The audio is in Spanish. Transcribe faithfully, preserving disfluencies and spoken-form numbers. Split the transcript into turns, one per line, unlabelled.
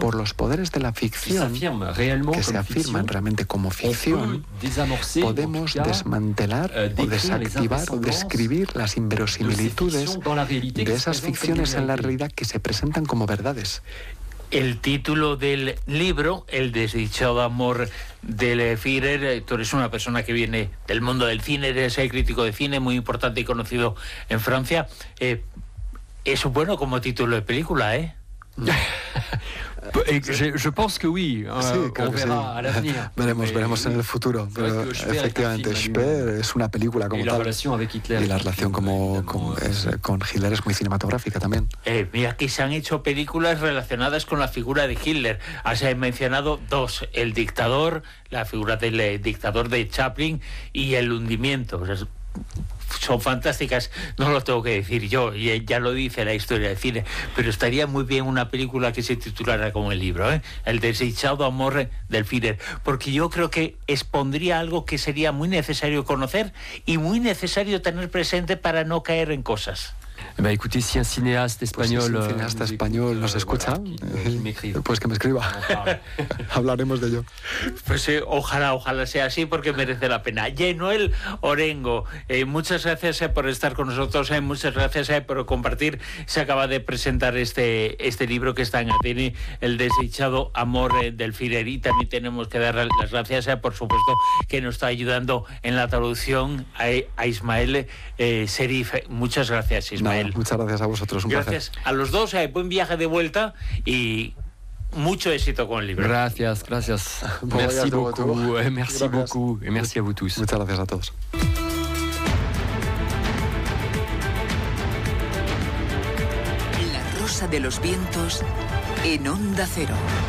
por los poderes de la ficción, que se afirman realmente como ficción, podemos desmantelar o desactivar o describir las inverosimilitudes de esas ficciones en la realidad que se presentan como verdades.
El título del libro, El desdichado amor del Führer. Tú eres una persona que viene del mundo del cine, eres el crítico de cine muy importante y conocido en Francia. Eh, es bueno como título de película, ¿eh?
Je, je pense que oui.
Sí,
uh,
creo
on
que
verá
sí.
à l'avenir.
Veremos, veremos en el futuro. Pero efectivamente, Speer es una película como tal. Y la relación como, como es, con Hitler es muy cinematográfica también.
Eh, mira que se han hecho películas relacionadas con la figura de Hitler. Has mencionado dos: El dictador, la figura del eh, dictador de Chaplin, y El hundimiento. O sea, son fantásticas, no lo tengo que decir yo, y ya lo dice la historia del cine, pero estaría muy bien una película que se titulara como el libro, ¿eh? El desdichado amor del Führer, porque yo creo que expondría algo que sería muy necesario conocer y muy necesario tener presente para no caer en cosas.
Bah, écoutez, si un cinéaste español,
pues si un cineasta español nos escucha, eh, pues que me escriba. Hablaremos de ello.
Pues eh, ojalá, ojalá sea así, porque merece la pena. Noel Orengo, eh, muchas gracias eh, por estar con nosotros, eh, muchas gracias eh, por compartir. Se acaba de presentar este, este libro que está en Atene, El desdichado amor eh, del Führer, y también tenemos que dar las gracias, eh, por supuesto, que nos está ayudando en la traducción a, a Ismael eh, Serif. Muchas gracias, Ismael.
No, muchas gracias a vosotros, un
gracias
placer.
A los dos, eh, buen viaje de vuelta y mucho éxito con el libro.
Gracias, gracias. Merci beaucoup, eh, merci gracias. beaucoup, et merci à vous tous.
Muchas gracias a todos.
La Rosa de los Vientos en Onda Cero.